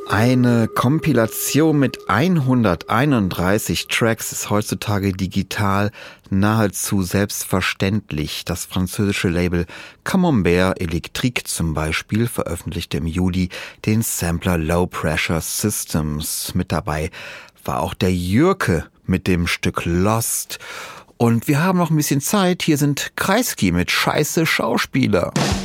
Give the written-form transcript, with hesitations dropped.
Eine Kompilation mit 131 Tracks ist heutzutage digital nahezu selbstverständlich. Das französische Label Camembert Electric zum Beispiel veröffentlichte im Juli den Sampler Low Pressure Systems. Mit dabei war auch der Jürke mit dem Stück Lost. Und wir haben noch ein bisschen Zeit. Hier sind Kreisky mit Scheiße Schauspieler.